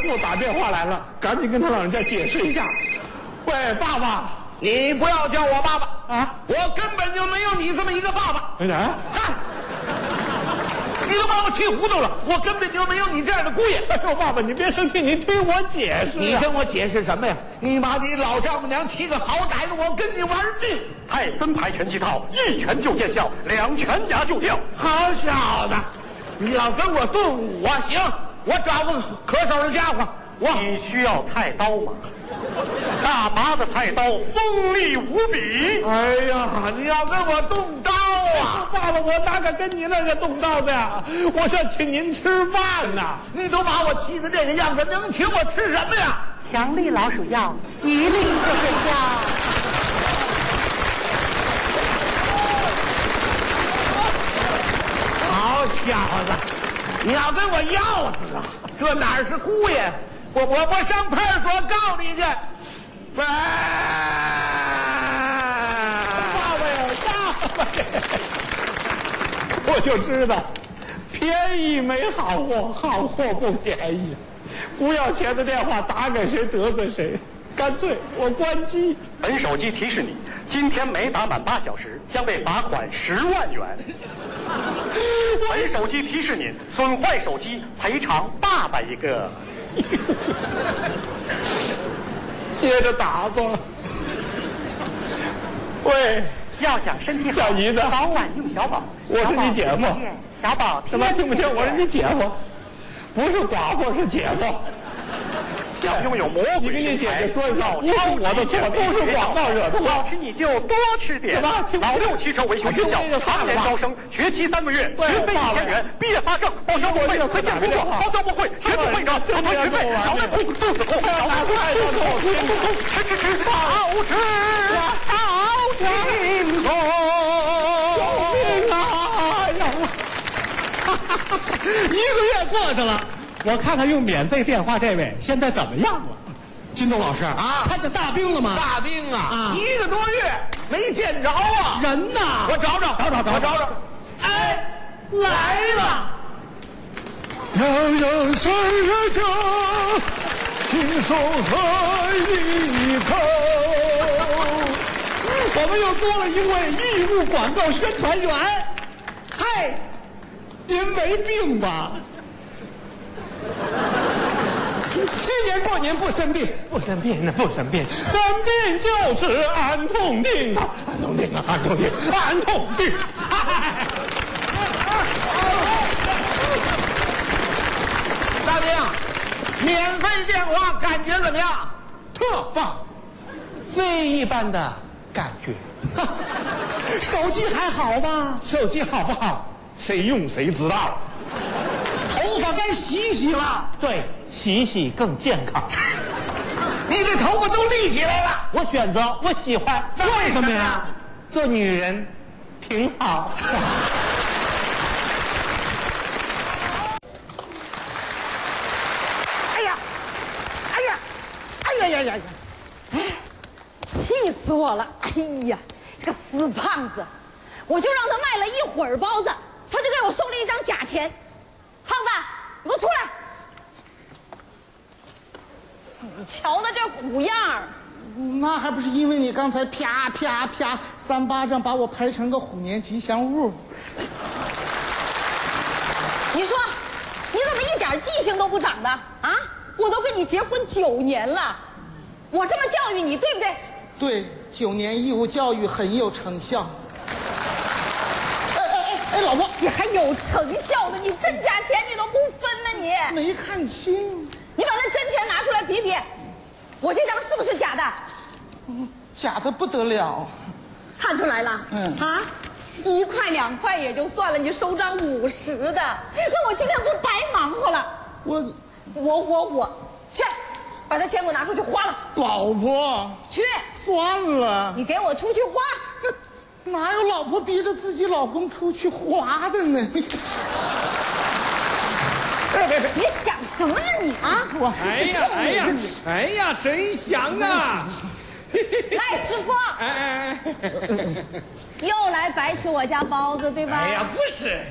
父打电话来了，赶紧跟他老人家解释一下。喂，爸爸， 你不要叫我爸爸啊！ 我根本就没有你这么一个爸爸。 哎呀， 你都把我气糊涂了，我根本就没有你这样的姑爷。 哎呦，爸爸，你别生气，你听我解释。 你跟我解释什么呀？你把你老丈母娘气个好歹的，我跟你玩命！ 泰森牌拳击套，一拳就见效，2拳牙就掉。 好小子，你要跟我动武啊？行，我找个可手的家伙。 你需要菜刀吗？大妈的菜刀锋利无比。 哎呀，你要跟我动刀啊！ 爸爸，我哪敢跟你那个动刀的呀？我是要请您吃饭呐！ 你都把我气得这个样子，能请我吃什么呀？ 强力老鼠药，一粒就见效。 好小子，你要跟我要死啊？这哪是姑爷？我上派出所告你去！爸爸呀，爸爸呀！我就知道，便宜没好货，好货不便宜。不要钱的电话打给谁得罪谁，干脆我关机。 本手机提示你，今天没打满8小时，将被罚款10万元。本手机提示您，损坏手机赔偿爸爸一个。 接着打吧。喂， 要想身体好， 小姨子， 早晚用小宝。 我是你姐夫。 小宝怎么听不清？我是你姐夫，不是寡妇，是姐夫。 想拥有魔鬼你跟你姐姐说一下， 不不是我的错，都是广告惹的祸。 好吃你就多吃点。 什么？ 老六汽车维修学校常年招生，学期3个月，学费1000元，毕业发证，报销不费，推荐工作，报销不会，学不会长，不谈学费，脑袋痛，肚子痛， 拿出来就痛， 吃，好吃，好听哦！ 救命啊！ 1个月过去了，我看看用免费电话这位现在怎么样了？金东老师啊， 看见大兵了吗？ 大兵啊，1个多月没见着啊！ 人呢？ 我找找。哎，来了！ 洋洋岁月中，轻松喝一口。 我们又多了一位义务广告宣传员。嗨，您没病吧？今年过年不生病， 不生病，生病就是安痛定啊，安痛定。 大兵，免费电话感觉怎么样？ 特棒，非一般的感觉。 手机还好吧？ 手机好不好？谁用谁知道。 头发该洗洗了。 对，洗洗更健康。 你这头发都立起来了。 我选择，我喜欢。 为什么呀？ 做女人挺好。 哎呀！气死我了！哎呀，这个死胖子，我就让他卖了一会儿包子，他就给我收了一张假钱。胖子，你给我出来！你瞧他这虎样儿， 那还不是因为你刚才啪啪啪3巴掌把我拍成个虎年吉祥物。 你说，你怎么一点记性都不长的啊？我都跟你结婚9年了，我这么教育你，对不对？ 对，9年义务教育很有成效。哎，老婆， 你还有成效呢？你真假钱你都不分呢？你没看清。 你把那真钱拿出来比比，我这张是不是假的？ 假的不得了。 看出来了？啊，1块2块也就算了，你收张50的，那我今天不白忙活了？我去，把这钱给我拿出去花了。 老婆， 去， 算了， 你给我出去花。 那哪有老婆逼着自己老公出去花的呢？ 你想什么呢你啊？ 哎呀，真香啊！ 来，师傅，又来白吃我家包子对吧？ 哎呀，不是。